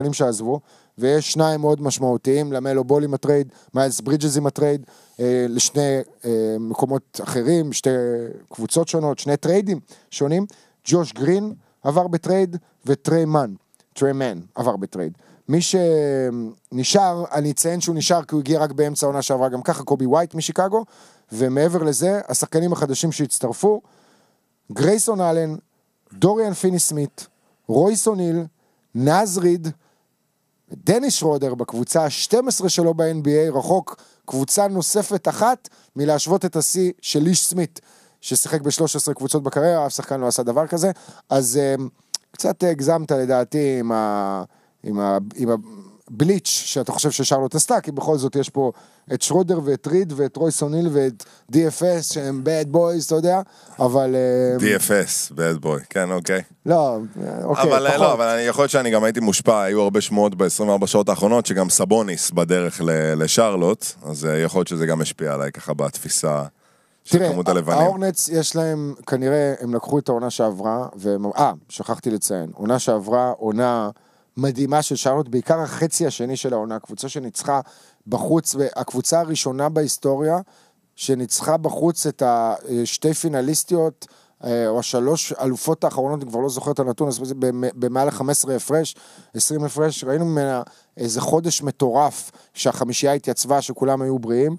שעזבו, ויש שניים מאוד משמעותיים, למלו בול עם הטרייד, מיילס ברידג'ס עם הטרייד, לשני מקומות אחרים, שתי קבוצות שונות, שני טריידים שונים, ג'וש גרין עבר בטרייד, וטרי מן עבר בטרייד. מי שנשאר, אני אציין שהוא נשאר, כי הוא הגיע רק באמצע העונה שעברה גם ככה, קובי ווייט משיקגו, ומעבר לזה, השחקנים החדשים שהצטרפו, גרייסון אלן, דוריאן פיני סמית, רויס אוניל, נאז ריד, דניס שרודר בקבוצה ה-12 שלו ב-NBA, רחוק קבוצה נוספת אחת מלהשוות את השיא של איש סמית, ששיחק ב-13 קבוצות בקריירה, אף שחקן לא עשה דבר כזה, אז קצת הגזמת לדעתי עם הבליץ' שאתה חושב ששרלוט עשתה, כי בכל זאת יש פה את שרודר ואת ריד ואת רויס אוניל ואת DFS שהם bad boys, אתה יודע, אבל... DFS, bad boy, כן, אוקיי. לא, אוקיי, אבל פחות. לא, אבל יכול להיות שאני גם הייתי מושפע, היו הרבה שמועות ב-24 שעות האחרונות, שגם סבוניס בדרך לשרלוט, אז יכול להיות שזה גם השפיע עליי ככה בתפיסה של כמות הלבנים. תראה, האורנטס יש להם, כנראה הם לקחו את העונה שעברה, שכחתי לציין, עונה שעברה, עונה מדהימה של שרלוט, בעיקר החצי השני של העונה, הקבוצה שניצחה בחוץ, והקבוצה הראשונה בהיסטוריה, שניצחה בחוץ את השתי פינליסטיות, או השלוש אלופות האחרונות, אני כבר לא זוכר את הנתון, אז במעל 15 הפרש, 20 הפרש, ראינו ממנה איזה חודש מטורף, שהחמישייה התייצבה, שכולם היו בריאים.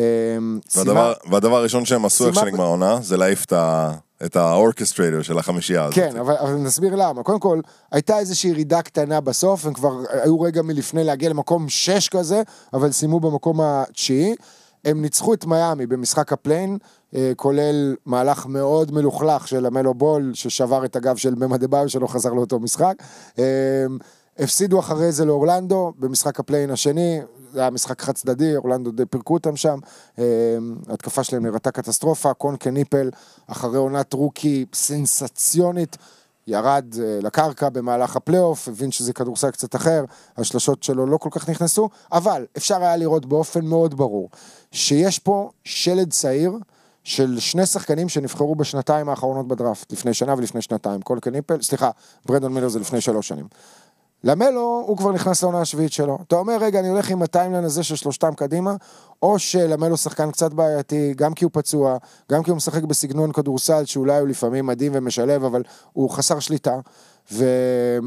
והדבר הראשון שהם עשו איך שנגמר העונה, זה להעיף את האורקסטרייטר של החמישייה הזאת. כן, אבל נסביר למה. קודם כל, הייתה איזושהי ירידה קטנה בסוף, הם כבר היו רגע מלפני להגיע למקום 6 כזה, אבל סיימו במקום התשיעי. הם ניצחו את מיאמי במשחק הפליין, כולל מהלך מאוד מלוכלך של המלו בול, ששבר את הגב של ממדבאו, שלא חזר לאותו משחק. הפסידו אחרי זה לאורלנדו, במשחק הפליין השני, זה היה משחק חד צדדי, אורלנדו די פירקו אותם שם, התקפה שלהם נראתה קטסטרופה, קונקה ניפל, אחרי עונת רוקי סנסציונית, ירד לקרקע במהלך הפלייאוף, הבין שזה כדורסל קצת אחר, השלשות שלו לא כל כך נכנסו, אבל אפשר היה לראות באופן מאוד ברור, שיש פה שלד צעיר, של שני שחקנים שנבחרו בשנתיים האחרונות בדראפט, לפני שנה ולפני שנתיים, קונקה ניפל, סליחה, ברנדון מילר זה לפני 3 שנים. למלו, הוא כבר נכנס לעונה השביעית שלו. אתה אומר, רגע, אני הולך עם הטיימליין הזה של שלושתם קדימה, או שלמלו שחקן קצת בעייתי, גם כי הוא פצוע, גם כי הוא משחק בסגנון כדורסל, שאולי הוא לפעמים מדהים ומשלב, אבל הוא חסר שליטה, וזה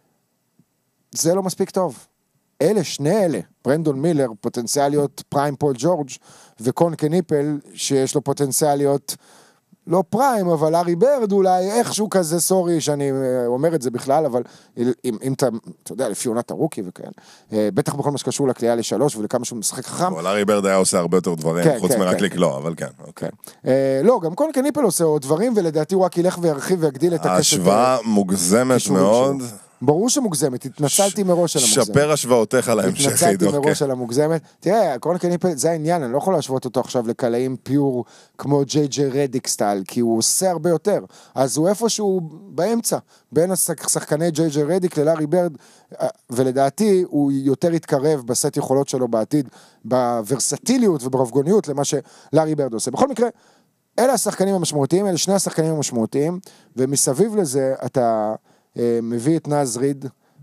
לא מספיק טוב. שני אלה, ברנדון מילר, פוטנציאליות פריים פול ג'ורג', וקונקה ניפל, שיש לו פוטנציאליות לא פריים, אבל ארי ברד אולי איכשהו כזה, סורי שאני אומר את זה בכלל, אבל אם אתה יודע, לפי עונת הרוקי וכאלה, בטח בכל מה שקשור לקליעה ל3 ולכמה שהוא משחק חכם. אבל ארי ברד היה עושה הרבה יותר דברים, חוץ מרק לקלוע, אבל כן. לא, גם קונקה ניפל עושה עוד דברים, ולדעתי הוא רק ילך וירחיב ויגדיל את הקשת. ההשוואה מוגזמת מאוד. ברור שמוגזמת, התנצלתי מראש על המוגזמת. שפר השוואותיך על ההמשך. התנצלתי מראש על המוגזמת. תראה, קונקה ניפל, זה העניין, אני לא יכול להשוות אותו עכשיו לקלעים פיור כמו ג'יי רדיק סטייל, כי הוא עושה הרבה יותר. אז הוא איפשהו באמצע, בין השחקני ג'יי רדיק ללארי ברד, ולדעתי הוא יותר יתקרב בסט יכולות שלו בעתיד, בוורסטיליות וברבגוניות למה שלארי ברד עושה. בכל מקרה, אלה השחקנים המשמעותיים, אלה שני השחקנים המשמעותיים, ומסביב לזה אתה מביא את נאז ריד,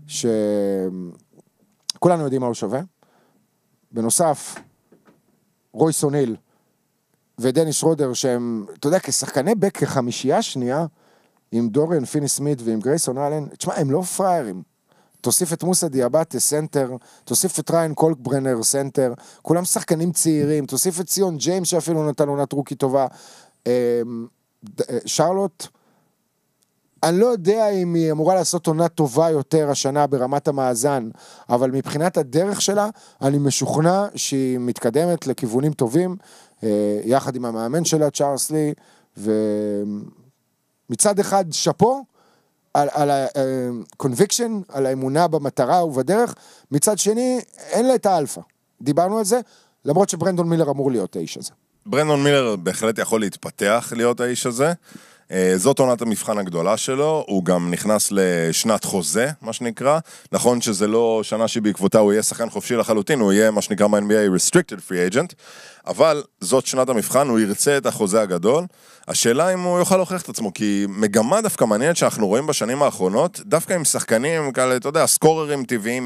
שכולנו יודעים מה הוא שווה. בנוסף, רויס אוניל ודניס שרודר, שהם, אתה יודע, כשחקני בק כחמישייה שנייה, עם דוריאן פיני סמית ועם גרייסון אלן, תשמע, הם לא פריירים. תוסיף את מוסא דיאבטה סנטר, תוסיף את ריין קולקברנר סנטר, כולם שחקנים צעירים, תוסיף את ציון ג'יימס שאפילו נתן עונת רוקי טובה. שרלוט, אני לא יודע אם היא אמורה לעשות עונה טובה יותר השנה ברמת המאזן, אבל מבחינת הדרך שלה, אני משוכנע שהיא מתקדמת לכיוונים טובים, יחד עם המאמן שלה, צ'ארלס לי, ומצד אחד שפו, על ה-conviction, על האמונה במטרה ובדרך, מצד שני, אין לה את האלפא. דיברנו על זה, למרות שברנדון מילר אמור להיות האיש הזה. ברנדון מילר בהחלט יכול להתפתח להיות האיש הזה, זאת עונת המבחן הגדולה שלו, הוא גם נכנס לשנת חוזה, מה שנקרא, נכון שזה לא שנה שבעקבותה הוא יהיה שחקן חופשי לחלוטין, הוא יהיה מה שנקרא ב-NBA restricted free agent, אבל זאת שנת המבחן, הוא ירצה את החוזה הגדול, השאלה אם הוא יוכל להוכיח את עצמו, כי מגמה דווקא מעניינת שאנחנו רואים בשנים האחרונות, דווקא עם שחקנים כאלה, אתה יודע, סקוררים טבעיים,